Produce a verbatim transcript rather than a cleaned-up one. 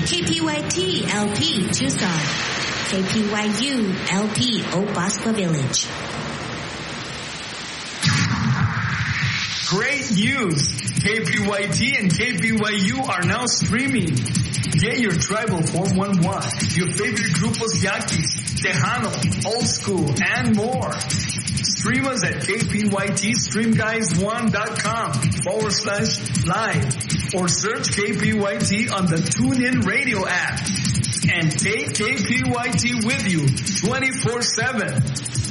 K P Y T L P Tucson, K P Y U L P Obaspa Village. Great news! K P Y T and K P Y U are now streaming. Get your tribal four one one, your favorite grupos Yaquis, Tejano, Old School, and more. Stream us at K P Y T stream guys one dot com forward slash live or search K P Y T on the TuneIn Radio app. And take K P Y T with you twenty-four seven.